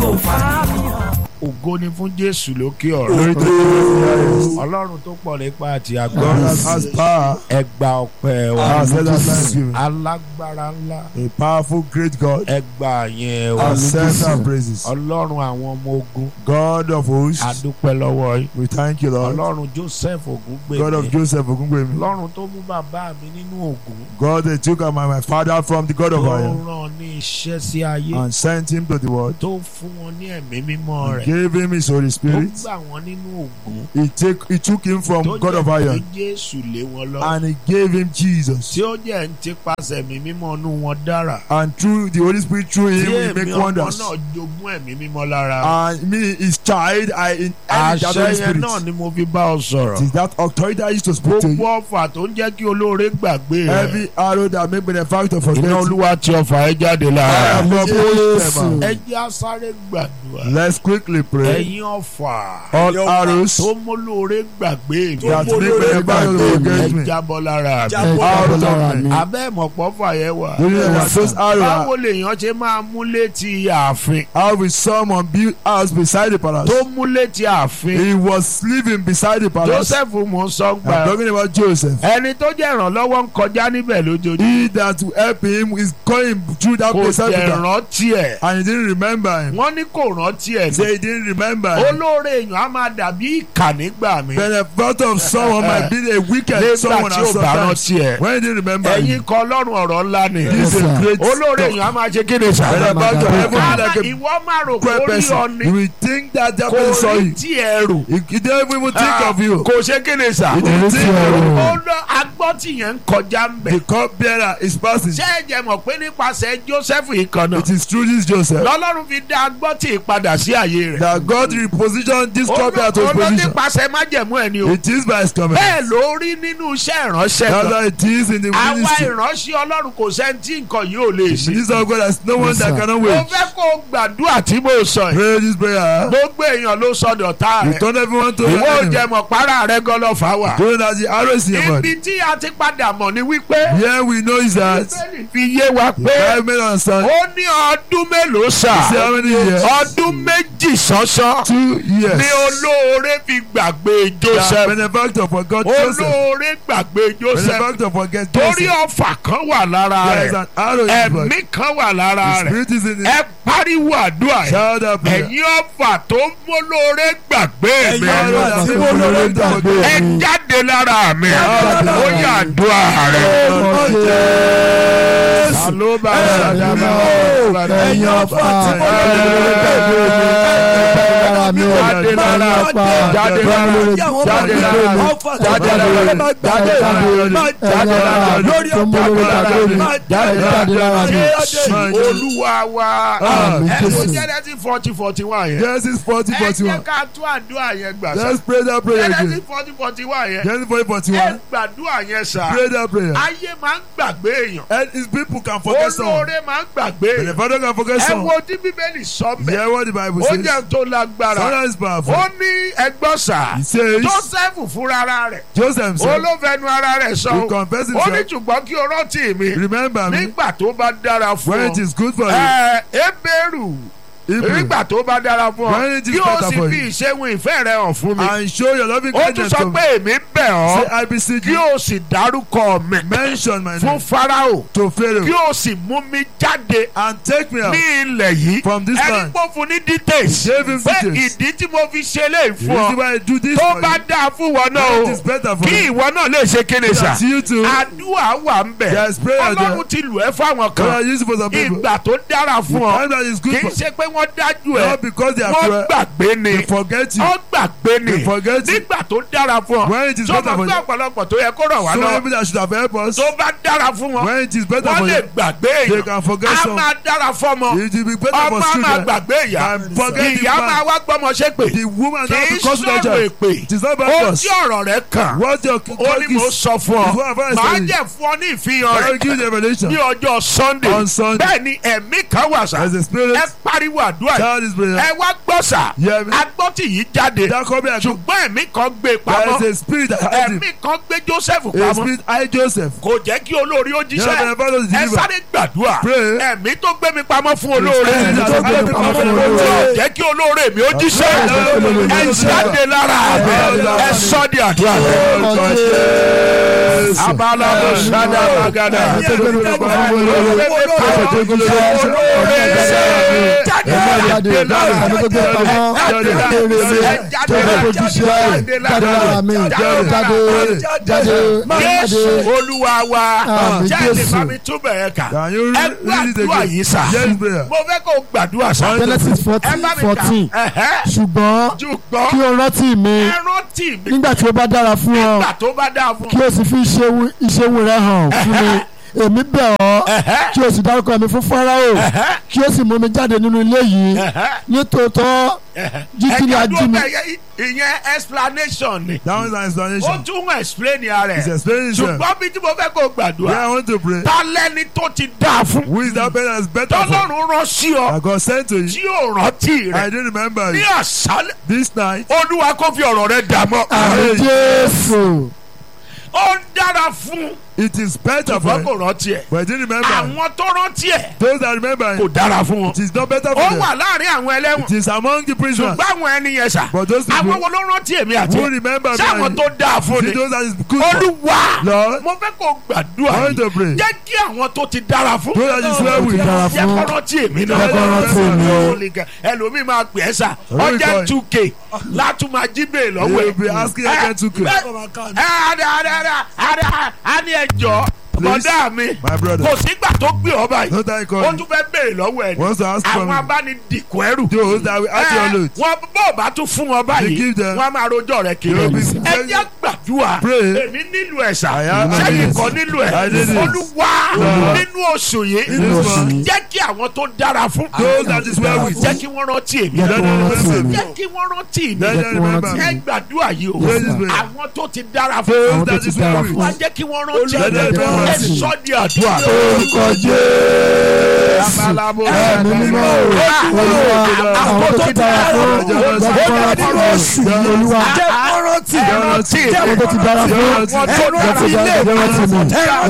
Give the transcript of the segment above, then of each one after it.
kò fàmìhàn. Ògo ni fún Jésù lókè ọ̀run. Ọlọ́run tó pọ̀ nípa àti agbára. Ẹ gba ọpẹ́ wa. Alágbára ńlá. A powerful great God. Ẹ gba àyẹn wa. Accept our praises. Ọlọ́run àwọn ọmọ ogun. God of hosts. A dúpẹ́ lọ́wọ́ yín. We thank you, Lord. Ọlọ́run Joseph Ògúngbèmí. God of Joseph Ògúngbèmí. Ọlọ́run tó mú bàbá mi nínú ògún. God that took my father from the God of Tó iron rán ní iṣẹ́ sí ayé. and sent him to the world. Tó fún wọn ní ẹ̀mí mímọ́ rẹ̀. Gave him his Holy Tó Spirit. gbà wọ́n nínú ògún. He took him from Tó God of jẹ́ iron pé Jésù lé wọn lọ. and he gave him Jesus. Tí ó jẹ́ ń tipasẹ̀ ẹ̀mí mímọ́ inú wọn dára. And through the Holy Spirit, through him, Tí we èmi make ọmọ wonders. náà jogún ẹ̀mí mímọ́ lára. And me, his child, I inherit that Àṣẹ Holy yẹn Spirit. náà ni mo fi bá ọ It sọ̀rọ̀. is that authority I used to speak to you. Gbogbo ọfà tó ń jẹ́ kí olóore gbàgbé rẹ̀. Every arrow that make benefactor forget. Iná Olúwa ti ọfà ẹ jáde lára. Ẹ jẹ́ á sáré gbàdúrà. Let's quickly pray. Ẹ̀yin ọfà All arrows tó mólóore gbàgbé mi. that make benefactor forget Ẹ me. jábọ́ lára mi. Out of me. Abẹ́ ìmọ̀pọ̀ fà yẹn wà. Those arrows. Báwo lèèyàn ṣe máa mú létí ààfin? How will someone build house beside the palace? Tó mú létí ààfin. He was living beside the palace. Joseph mò ń sọ I'm gbà. talking about Joseph. Ẹni tó jẹ́ ìrànlọ́wọ́ ń kọjá níbẹ̀ lójoojúmọ́. He that will help him is going through that Kò place jẹ́ every time. rántí ẹ̀. And he didn't remember him. Wọ́n ní kò rántí ẹ̀. Say he didn't remember him. Olóore èèyàn á máa dàbí ìkà nígbà mi. Benefactor of someone might be a wicked someone Nígbà tí at ò some bá time. rántí ẹ̀. When he didn't remember Ẹ̀yin him. kọ́ Ọlọ́run ọ̀rọ̀ ńlá ni. This is a great Olóore talk. èèyàn á máa ṣe kí ni sà. Benefactor of heaven like a Ìwọ máa rò great kó rí ọ person. ni. You will think that that Kò person saw rí you. tí ẹ rò. He didn't even think of you. Kò ṣe kí ni sà. He didn't think of you. Ó lọ agbọ́tì yẹn ń kọjá ń The bẹ̀. cupbearer is passing. Ṣé ẹ jẹ́ mọ̀ pé nípasẹ̀ Joseph yìí kan náà? It is through this Joseph Lọ́lọ́run fi dá agbọ́tì padà sí àyè rẹ̀. that God repositioned this cupbearer to his position. Olónípasẹ̀ májẹ̀mú ẹ̀ ni o. It is by his command. Bẹ́ẹ̀ ló rí nínú iṣẹ́ ìránṣẹ́ That's kan. how it is in the Àwa ministry. ìránṣẹ́ Ọlọ́run kò sẹ́ni tí nǹkan yìí ò lè The ṣe. minister of God has no one that cannot Mo wait. fẹ́ kó o gbàdúrà tí mo sọ yìí. Pray this prayer. Gbogbo èèyàn ló sọdọ̀ tá You rẹ̀. turn everyone to Ìwọ ò your jẹ enemy. mọ̀ para rẹ̀ gọlọ́fà wà. Don't as the arrows in your body. Ibi tí a ti padà mọ̀ ni wípé. Here we know is that Bíbélì fi yé wa pé. five men on sun. Ó ní ọdún mélòó See sà. how many years? Ọdún méjì sánsan. 2 years. Ni olóore fi gbàgbé The Joseph. benefactor forgot Joseph. Olóore gbàgbé Joseph. Benefactor forget Torí Joseph. ọfà kan wà lára There is rẹ̀. an arrow in his body. Ẹ̀mí kan wà lára The rẹ̀. spirit is in Ẹ it. pariwo àdúrà yìí. Shout out prayer. Ẹ̀yin ọfà tó ń mólóore gbàgbé mi. Arrow that people no longer forget. Ẹ jáde lára mi. Ó yà àdúrà rẹ̀. Àló bá ṣàdámà. Ẹ̀yin ọ̀fà tí mo lè Jáde lára. Jáde lára. Jáde lára. Jáde lára. Jáde lára. lórí Olúwa wa. Amen. Ẹ̀sùn Genesis 40:41 yẹn. Genesis 40, Ẹ jẹ́ 41. ká tún àdúrà yẹn gbà sá. Let's pray that prayer Genesis again. 40:41 yẹn. Genesis 40, Ẹ 41. gbàdúrà yẹn sá. Pray that prayer. Ayé máa ń gbàgbé èèyàn. And his people can forget someone. Olóore máa ń gbàgbé èèyàn. Benefactor can forget Ẹ someone. wo tí Bíbélì sọ bẹ́ẹ̀. Hear what the Bible Ó says. jẹ́ tó lágbára. Sometimes powerful. Ó ní ẹgbọ́n sá. He says, Joseph fúnra rẹ̀. Joseph himself, Olófẹ́nu ara rẹ̀ he sọ. confessed Ó ní himself. ṣùgbọ́n kí o rántí mi. Remember me Nígbà tó bá dára fún when ọ. it is good for you. Hébérù. Hebrew, Nígbà tó bá dára fún ọ. When it is Kí o better sì for fi you. ìṣẹ́gun ìfẹ́ rẹ hàn fún mi. and show your loving Ó tún kindness sọ to me. pé èmi bẹ̀ Say, ọ́. I beseech Kí you, o sì dárúkọ mi. mention my Fún name Fáráò. to Pharaoh Kí o sì mú mi jáde and take me out ní ilẹ̀ yìí. from this Ẹni land. pọ̀ fún ní details. Gave him Pé details. ìdí tí mo fi ṣe léyìí The fún reason ọ. why I do this Tó for bá you, dáa fún wọn náà it o. is better for Kí you. ìwọ náà lè ṣe kéde sà. That you too. Àdúrà wà ń bẹ̀. There is prayer there. Ọlọ́run ti lù ẹ́ fáwọn God kan. has used it for some people. Ìgbà tó dára fún ọ. Time that is Kì good í for ṣe pé wọ́n dájú ẹ̀. not because they are Wọ́n cruel. gbàgbé ni. They forget you. Wọ́n gbàgbé ni. They forget you. Nígbà tó dára fún ọ. When it is Tó better mọ̀ for pé you. ọ̀pọ̀lọpọ̀ tó yẹ kó ràn wá So lọ. maybe that should have helped us. Tó bá dára fún wọn. When it is better Wọ́n for lè you, gbàgbé they èèyàn. can forget A some. máa dára fọ́mọ. It will be better Ọmọ for á máa children. gbàgbé ìyá. And forget the Ìyá máa man. wá gbọ́mọ ṣépè. The woman Kì that í because of that sọ̀rọ̀ child. èpè. It is not Ó about us. tí ọ̀rọ̀ rẹ̀ kàn. What your Ó ní mo is. sọ fún It's ọ. what I've Màá said. jẹ́ fún ọ ní ìfihàn I will rẹ̀ give you the revelation. ní ọjọ́ Sunday. On Sunday. Bẹ́ẹ̀ ni ẹ̀mí kan wà sá. As a spirit. Ẹ pariwo gbàdúrà yìí. Shout this prayer. ẹ wá gbọ́ sà. Hear me. agbọ́tì yìí jáde. That come here. ṣùgbọ́n ẹ̀mí kan gbé There pamọ́. is a spirit that has him. ẹ̀mí kan gbé Joseph A pamọ́. spirit I Joseph. kò jẹ́ kí olórí ó Yeah, jíṣẹ́. the Bible is ẹ delivered. sáré gbàdúrà. Pray. ẹ̀mí tó gbé mi pamọ́ fún olóore. Ẹ̀mí tó gbé mi pamọ́ fún olóore. Kò jẹ́ kí olóore mi ó jíṣẹ́. ẹ jáde lára ẹ sọ́ di àdúrà. abalabo sada bagada. Jésù Olúwa wa jáde bá mi túbọ̀ ẹ̀ kà. Can you ẹ read it gbàdúrà again? yìí sà. Yes, prayer. mo fẹ́ kó gbàdúrà sà. Genesis ẹ bá mi 14. kà. ṣùgbọ́n ṣùgbọ́n kí o rántí mi ẹ rántí mi nígbà tí ó bá dára fún ọ nígbà tó bá dáa fún kí o sì fi ìṣeun rẹ hàn fún mi èmi bẹ̀ ọ́ kí o sì dárúkọ mi fún Fáráò kí o sì mú mi jáde nínú ilé yìí nítòótọ́ jíjí ni ají mi. ìyẹn explanation ni. That was an ó explanation. tún explain ara He's ẹ̀. explaining himself. ṣùgbọ́n bí tí mo fẹ́ kó Yeah, I gbàdúrà. want to pray. ta lẹ́ni tó ti dáa fún. Who is that person that's better for? tọ́lọ́run rán sí ọ That God sent to you. tí ò rántí I rẹ̀. didn't remember ní you. àṣálẹ̀ This night. Olúwa kó fi ọ̀rọ̀ rẹ̀ dà mọ́. àmì Jésù. ó ń dára fún It is better for ṣùgbọ́n him. kò rántí ẹ̀. But I didn't remember. àwọn tó rántí ẹ̀ Those that remember kò him. dára fún wọn. It is not better ó for them. wà láàrin àwọn It ẹlẹ́wọ̀n. is among the prisoners. ṣùgbọ́n àwọn ẹni yẹn sà. But those àwọn people wo ló rántí èmi àti who ẹ̀? remember ṣé àwọn me. tó dáa fún See ni. those that is good for. Olúwa Lord. mo fẹ́ kó gbàdúrà I want to pray. jẹ́ kí àwọn tó ti dára fún. Those that is well with. dára jẹ́ fún kó rántí èmi náà. Jẹ́ kó rántí mi o. ẹlòmíì máa pè é sà. Olórí ọjọ́ kọ́ ẹ̀. 2k látún máa jí bẹ́ẹ̀ lọ́wọ́ You will be asking again 2K. a ní ẹjọ́ bọ̀dá mi My brother. kò sígbà tó gbé ọ báyìí No time ó calling. tún fẹ́ béèrè lọ́wọ́ ẹ̀ Wants to ask from àwọn you. abánidìkọ̀ ẹrù Those that will ask your load. wọn bó bá tún fún wọn You báyìí give them. wọn máa rojọ́ rẹ̀ kiri You will be ẹ jẹ́ gbàdúrà Pray. èmi nílò ẹ̀ sà I am sẹ́yìn needed. kan nílò I ẹ̀ need it. Olúwa Lord. nínú oṣù yìí Nínú oṣù yìí. jẹ́ kí àwọn tó dára fún Those that is well with. jẹ́ kí wọ́n rántí èmi Let them remember me. jẹ́ kí wọ́n rántí mi Let them remember ẹ me. gbàdúrà yìí o Yes, yes, àwọn tó ti dára fún Those Àwọn tó that ti is dára well fún. wá with. jẹ́ kí wọ́n rántí Let them ẹ remember me. sọ di àdúrà. orúkọ Jésù. ẹ̀mí mímọ́ o. Olúwa àwọn tó ti dára fún jẹ́ kó rántí mi. Olúwa àwọn tó ti dára fún jẹ́ kó rántí mi. Jẹ́ kó rántí mi. Àwọn tó ti dára fún jẹ́ kó rántí mi. Jẹ́ kó rántí mi. Jẹ́ kó rántí mi.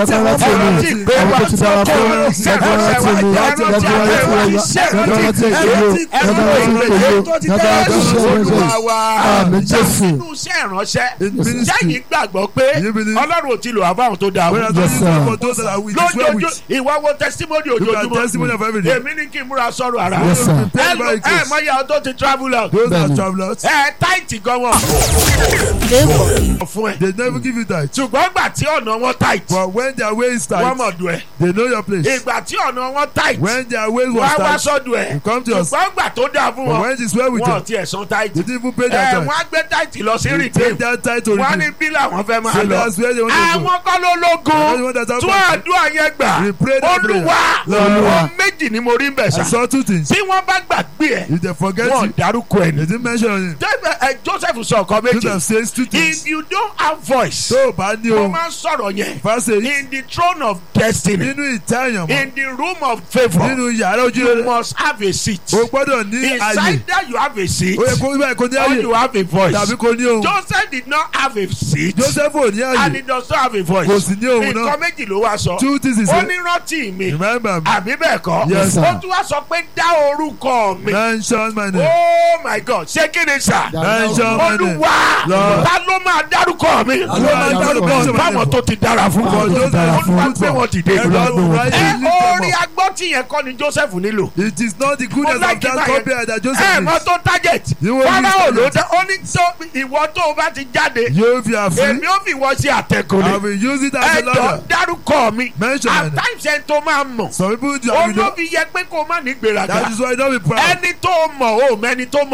Àmì Jésù. nínú iṣẹ́ ìránṣẹ́ In ministry. sẹ́yìn gbàgbọ́ pé You believe? Ọlọ́run ò ti lò àbáwọn tó dáa When I fún. tell Yes, you sir. for those that are with. Is well lójoojú with. ìwà wo testimony Look at testimony of ojoojúmọ́ every day. èmi ní kí n múra sọ̀rọ̀ ara Yes, sir. ẹ mọ ìyá tó ti travel out Those that Bẹ́ẹ̀ni. travel out. táìtì gan wọn fún ẹ They never give you that. ṣùgbọ́n ìgbà tí ọ̀nà wọn táìtì But when their way is wọ́n tight, mọ̀ dùn ẹ̀ they know your place. ìgbà tí ọ̀nà wọn táìtì When their way wọ́n was á wá tight, sọ́dọ̀ ẹ̀ you come to us. ṣùgbọ́n ìgbà tó dáa fún But wọn when it is well with wọn ò them, tiẹ̀ san táìtì they didn't even pay their time. wọ́n á gbé táìtì lọ sí They rìtẹ́ẹ̀mù take that time to wọ́n á ní redeem. bí làwọn fẹ́ máa So lọ that's where they want to go. àwọn kọ́ ló That's lógun what that's tún happening. àdúrà yẹn gbà We pray that prayer. Olúwa Lord. ohun méjì ni mo rí ń bẹ̀ I sá saw two things. tí wọ́n bá gbàgbé ẹ̀ If they forget wọ́n you, dárúkọ ẹ̀ they ní. didn't mention him. Joseph sọ ọkọ méjì Joseph says two things. if you don't have voice Tó o bá ní mo o, máa ń sọ̀rọ̀ yẹn first say in the throne of destiny nínú ìtayàn mọ́, in the room of favour nínú yàrá ojú you rere, must have a seat o gbọ́dọ̀ ní it's àyè. either you have a seat Ó yẹ kó báyìí kó ní or you àyè have a voice tàbí kó ní ohùn. Joseph did not have a seat Joseph ò ní and he àyè, does not have a voice kò sì ní ohùn náà. nǹkan méjì ló wá sọ Two things he ó said. ní rántí mi Remember me. àbí bẹ́ẹ̀ kọ́ Yes, sir. ó tún wá sọ pé dá orúkọ mi Mention my name. oh my God ṣé kí ni sà Mention my name. Olúwa Lord. ta ló máa dárúkọ mi ló máa dárúkọ mi? báwọn tó ti dára fún For those that are Olúwa good gbé for. wọn dìde Everyone right ẹ to lift them orí up. agbọ́tì yẹn kọ́ ni Joseph nílò It is not the goodness Mo of like that it, compare that ẹ Joseph mọ needs. tó target You will Fáráò miss ló target. dá ó ní tó ìwọ tó o bá ti jáde You if you are free, èmi ò fi wọ́n sí àtẹ̀kùn I ni will use it as a ẹ jọ ladder. dárúkọ mi Mention my at name. times ẹni tó máa mọ̀ Some people do have olóbi yẹ pé kó má ní gbéraga That is why don't be proud. ẹni tó mọ̀ ó mẹ́ni tó mọ̀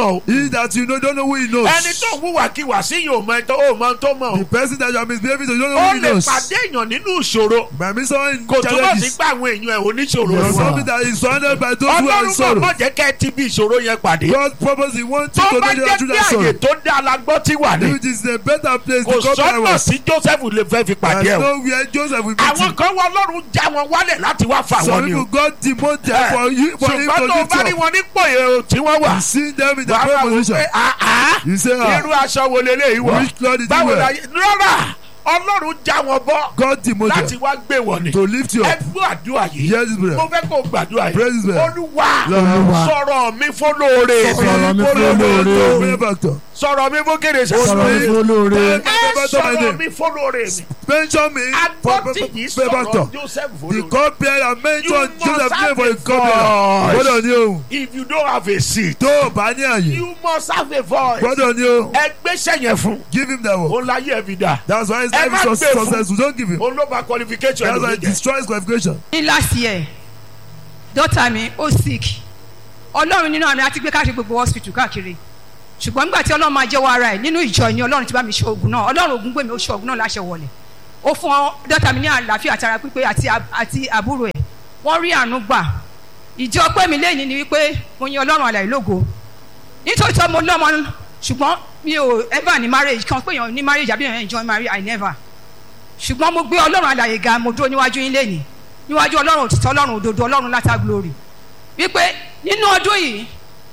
mọ̀ o. He that you know don't know who he knows. ẹni tó ń wúwàkiwà sí yìí ò mọ tó mọ̀ The o. person that you are misbehaving to, you don't know ó who he lè knows. pàdé èèyàn nínú ìṣòro. By me someone in kò túbọ̀ sí challenges. pé àwọn èèyàn ẹ̀ oníṣòro There ni is wọ́n. something that is surrounded by those who are in ọlọ́run kò sorrow. mọ̀ jẹ́ kẹ́ ẹ ti bí ìṣòro yẹn pàdé. God's purpose he wants you tó to bá know jẹ́ through pé that àyè sorrow. tó dá alágbọ́ tí wà ní. Which is a better place kò to come sọ́nà back. sí Joseph lè fẹ́ fi pàdé There ẹ̀ is o. nowhere Joseph will meet àwọn him. kan wọ ọlọ́run já wọn wálẹ̀ láti wá fà Some wọ́n ni people o. God demoted for you for him ṣùgbọ́n to tó lift bá rí you up. wọn nípò èrò tí wọ́n wà. You see them in the wàá prayer wá wò position. pé àá You say, irú aṣọ wo leléyìí wọ̀. which Lord did you báwo la wear? rárá ọlọ́run já wọn bọ́ God láti demoted wá gbé wọn ni. to lift you ẹ up. gbọ́ àdúrà yìí. Hear this prayer. mo fẹ́ kó gbàdúrà yìí. Pray this prayer. olúwa Olúwa. sọ̀rọ̀ mi fọlọ́ọ̀rẹ́ Sọ̀rọ̀ mi Follow fún the olóore. benefactor. sọ̀rọ̀ mi fún kéde sà. Sọ̀rọ̀ mi fún olóore. ẹ sọ̀rọ̀ mi fọlọ́ọ̀rẹ́ mi. Mention me for agbọ́tì yìí benefactor. sọ̀rọ̀ Joseph The fọlọ́ọ̀rẹ́. cupbearer mention You Joseph must name for have the a cupbearer. voice. Gbọ́dọ̀ ní ohùn. if you don't have a seat. Tó o bá ní àyè. you must have a voice. Gbọ́dọ̀ ní ohùn. ẹ gbéṣẹ́ yẹn fún. Give him that word. òun láyé ẹ̀ fi dà. That's why his Ẹ life má is gbé fún. successful. Don't give him. òun ló ba qualification That's why ẹ̀ it ló jẹ́. destroys qualification. ní last year daughter mi ó sick ọlọ́run nínú àmì àti gbé káàkiri gbogbo hospital káàkiri ṣùgbọ́n nígbà tí ọlọ́run máa jẹ́wọ́ ara ẹ̀ nínú ìjọ ni ọlọ́run ti bá mi ṣe oògùn náà ọlọ́run ògùn gbèmí ó ṣe oògùn náà láṣẹ wọlé ó fún daughter mi ní àlàáfíà àtara pípé àti àbúrò ẹ̀ wọ́n rí àánú gbà ìjọ pé mi lẹ́yìn ni wípé mo yin ọlọ́run àlàyé lógo nítorí tó mo lọ́mọ ṣùgbọ́n mi ò ever ní marriage kan pé èèyàn ní marriage àbí èèyàn enjoy marriage I never ṣùgbọ́n mo gbé ọlọ́run àlàyé ga mo dúró níwájú yín lẹ́yìn níwájú ọlọ́run òtítọ́ ọlọ́run òdodo ọlọ́run látà glory wípé nínú ọdún yìí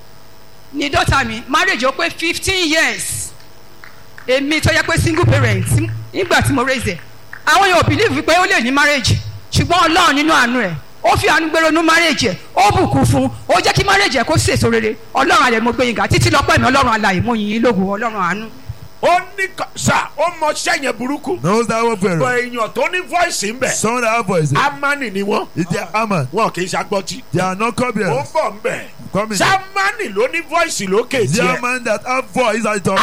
ni dọ́tà mi marriage ó pé 15 years èmi tó yẹ pé single parent nígbà tí mo raise ẹ̀ àwọn yóò believe wípé ó lè ní marriage ṣùgbọ́n ọlọ́run nínú àánú ẹ̀ ó fi àánú gbèrò nínú marriage ẹ̀ ó bùkún fún ó jẹ́ kí marriage ẹ̀ kó sèso rere ọlọ́run àlẹ́ mo gbé yín ga títí lọ́pọ̀ ẹ̀mí ọlọ́run àlàyé mo yìn yín lógo ọlọ́run àánú. ó ní sà ó mọ sẹ́yìn burúkú. Knows that one bọ̀ very. èèyàn tó ní voice ń bẹ̀. Someone that have voice. amani ni wọ́n. It's their Aman. wọn kì í ṣàgbọ́tì. They are not ó cupbearers. bọ̀ ń bẹ̀. Coming. samani ló ní voice lókè The tiẹ̀. Aman that have voice at the top.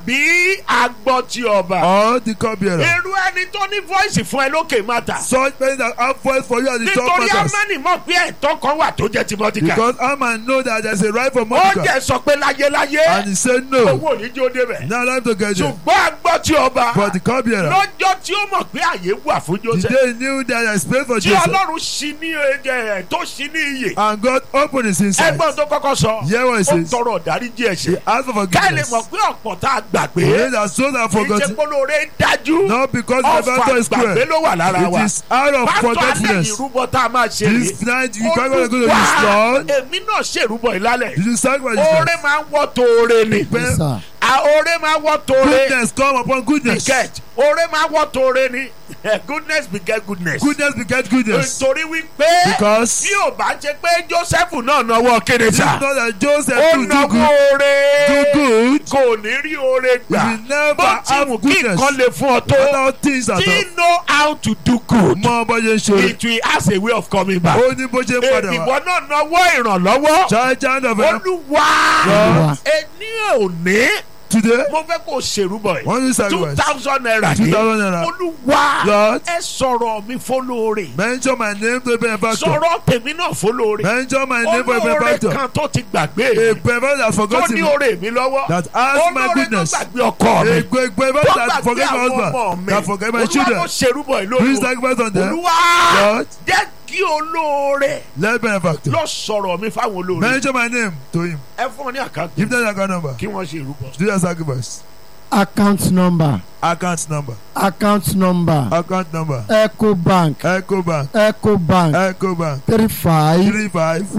àbí agbọ́tì ọba. Or the cupbearer. irú ẹni tó ní voice fún ẹ lókè mata. Such men that have voice for you at the top nítorí matters. amani mọ̀ pé ẹ̀tọ́ kan wà tó jẹ́ ti Mordecai. Because Aman know that there's a right for ó Mordecai. jẹ́ sọ pé láyéláyé. And he said no. owó ò ní jó débẹ̀. Now time to get there. ṣùgbọ́n agbọ́tì ọba. But the cupbearer. lọ́jọ́ tí ó mọ̀ pé àyè wà fún The Joseph. day knew that there is space for tí Joseph. ọlọ́run ṣí ní ẹ̀jẹ̀ tó ṣí ní iyè. And God opened his inside. ẹgbọ́n tó kọ́kọ́ sọ. Hear what he ó says. tọrọ ìdáríjì He ẹ̀ṣẹ̀. asked for ká lè forgiveness. mọ̀ pé ọ̀pọ̀ tá a gbàgbé. He that souls are kì í ṣe forgotten. polóore ń dájú. Not because the ọ̀fà battle is gbàgbé cruel. ló wà lára wa. It is out of pásítọ̀ alẹ́ forgetfulness. ìrúbọ tá a máa ṣe rè. This night you can't go to this Lord. èmi náà ṣèrúbọ ìlálẹ̀. Did you sacrifice oore yourself? máa ń wọ́ toore ni. Yes, sir. oore máa ń wọ́ toore. Goodness come upon goodness. beget oore máa ń wọ́ toore ni. goodness beget goodness. Goodness beget goodness. nítorí wípé Because bí ò bá jẹ́ pé Joseph náà náwó kéde it's sá. not that Joseph ó to do náwó good. oore. Do good. kò ní rí oore You gbà. will never bó ti have wù kí goodness. nǹkan lè fún ọ tó. All things at do all. you know how to do good. Mọ bó ṣe ń ṣe. it will has a way of coming back. Ó ní bó ṣe ń padà ìwọ wá. náà náwó ìrànlọ́wọ́. Child of help. olúwa Olúwa. ẹni òní Today, mo fẹ́ kó o ṣèrúbọ wọ́n ní yìí sacrifice. 2,000 naira ní 2,000 naira. olúwa Lord. ẹ sọ̀rọ̀ mi fọlọ́ọ̀rẹ́ Mention my name to a benefactor. sọ̀rọ̀ tèmi náà fọlọ́ọ̀rẹ́ Mention my name for a olóore benefactor. kan tó ti gbàgbé A mi benefactor that tó forgot ní him. oore mi lọ́wọ́ That has my olóore tó goodness. gbàgbé ọkọ mi A great tó benefactor that gbàgbé forget my àwọn ọmọ husband. mi That forget my olúwa children. mo ṣèrúbọ yìí Please lóru sacrifice on them. olúwa Lord. jẹ́ kí olóore Let benefactor. lọ sọ̀rọ̀ mi fáwọn olóore Mention my name to him. ẹ fún ọ ní àkáǹtì Give them the account number. kí wọ́n ṣe ìrúbọ. Do your sacrifice. Account number. Account number. Account number. Account number. Ecobank. Ecobank. Ecobank. Ecobank. 35 35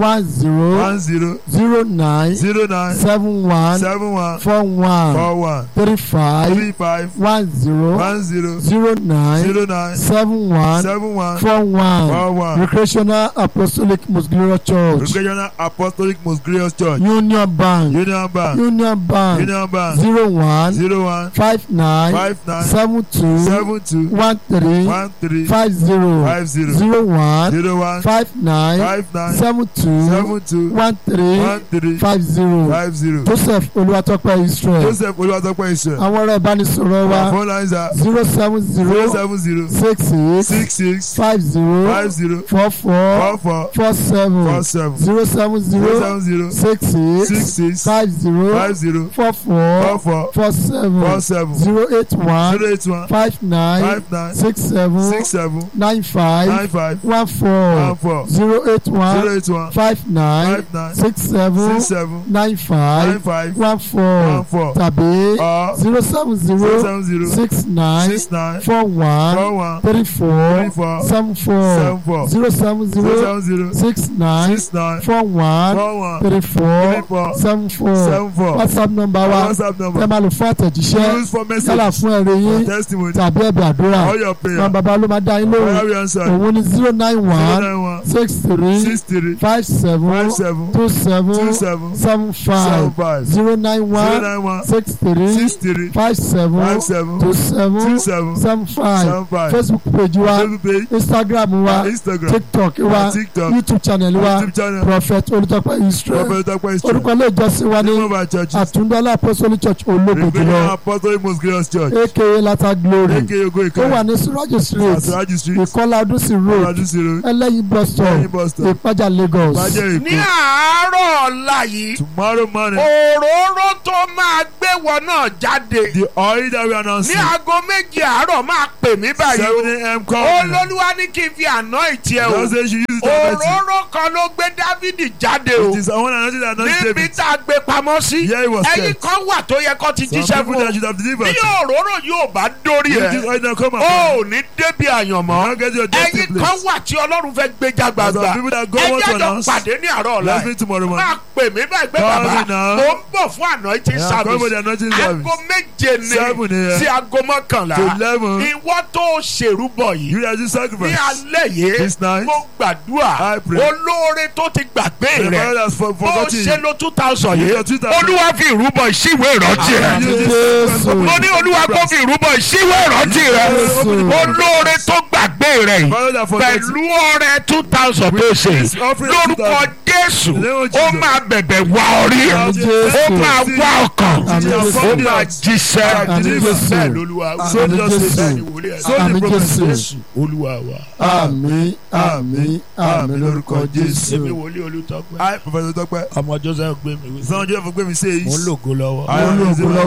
10 10 09 09 71 71 41 41 35 35 10 10 09 09 71 71 41 41. Recreational Apostolic Most Glorious Church. Recreational Apostolic Most Glorious Church. Union Bank. Union Bank. Union Bank. Union Bank. 01 01 59 59 72 72 13 13 50 50 01 01 59 59 72 72 13 13 50. 50. Joseph Olúwatópẹ́ Israel. Joseph Olúwatópẹ́ Israel. àwọn ọ̀rọ̀ ìbánisọ̀rọ̀ wa Phone lines are 070 070 66 66 50 50 44 44 47 47 070 070 66 66 50 50 44 44 47 47 081 081 59 59 67 67 95 95 14 14 081 081 59 59 67 67 95 95 14 14 tàbí or 070 070 69 69 41 41 34 34 74 74 070 070 69 69 41 41 34 34 74 74 WhatsApp number wa WhatsApp ẹ number. máa lò fún àtẹ̀jíṣẹ́ Use for yálà messages, fún ẹ̀rẹ̀ yín testimony, tàbí ẹ̀bẹ̀ àdúrà all your wọn prayer. bàbá ló máa dá yín Where lóhùn we answer? òun ni 091 091 63 63 57 57 27 27 75 75 091 091 63 63 57 57 27 27 75 75 Facebook page wa Facebook page, Instagram wa Instagram, TikTok wa TikTok, YouTube channel wa YouTube channel, Prophet Olùtọ́pẹ́ Israel Prophet Olùtọ́pẹ́ Israel. orúkọ ilé ìjọsìn wa ní Name of our churches. Àtúndọ́lá Apostolic Church Ológo Redeemer jùlọ Apostolic Most Glorious Church. aka Lata Glory AKA Ogo ó wà Ikare. ní Surajo Street Asaraji Street. Ìkọlà Ọdúnsì Road Oladusi Road. Ẹlẹ́yin bus stop Ẹlẹ́yin bus stop. Ìpájà Lagos. Bajẹ́ ní Èkó. àárọ̀ ọ̀la yìí Tomorrow morning, òróró tó máa gbé wọn náà jáde the oil that we ní announced. aago méje àárọ̀ máa pè mí báyìí 7 a.m. o coming. olólùwà ní kí n fi àná ìtì ẹ o Just say she used it already. òróró kan ló gbé Dávidi jáde o It is one anointing that anoints níbi David. tá a gbé pamọ́ sí Here he was ẹ̀yin kept. kan wà tó yẹ kó ti Some jíṣẹ́ people fún that o should have delivered. bí òróró yóò bá dórí If this ẹ oil don't come o upon you, ò ní débi àyànmọ́ don't get your destiny ẹ̀yin kan place. wà tí Ọlọ́run fẹ́ gbé já Some gbàgbà people that God want to ẹ̀jẹ̀ jọ announce. pàdé ní àárọ̀ ọ̀la Let's meet tomorrow morning. máa pè mí báyìí pé Call bàbá me now. mo ń bọ̀ fún anointing Yeah, come with the service anointing aago service. méje ni 7 a.m. sí aago mọ́kànlá to 11. ìwọ tó ṣèrúbọ yìí You that do ní sacrifice. alẹ́ yìí This night, mo gbàdúrà I pray. olóore tó ti gbàgbé The rẹ̀ Lord has bó forgotten ṣe you. lo 2000 yìí Your 2000. olúwa fi ìrúbọ ìṣíwèé ìrántí rẹ̀ Jésù. mo ní olúwa kó fi ìrúbọ ìṣíwèé ìrántí rẹ̀ Jésù. olóore tó gbàgbé rẹ̀ yìí Father that forgotten pẹ̀lú ọrẹ 2000 tó ṣe This offering of lórúkọ 2000. Jésù The name of ó Jesus. máa bẹ̀bẹ̀ wá orí Àmín ó Jésù. máa wá ọkàn Àmín ó Jésù. máa jíṣẹ́ Àmín Jésù. bẹ́ẹ̀ lolúwa wí. So Àmín just Jésù. say, bẹ́ẹ̀ ni wòlíì ẹ̀ So the Àmín prophet Jésù. says, olúwa wa. Àmín àmín àmín lórúkọ èmi Jésù. wòlíì Olùtọ́pẹ́ I, Prophet Olùtọ́pẹ́, ọmọ Joseph gbé mi wí. son Joseph Ogbemi mo ń says, lògo lọ́wọ́. I am Ológo using my lọ́wọ́.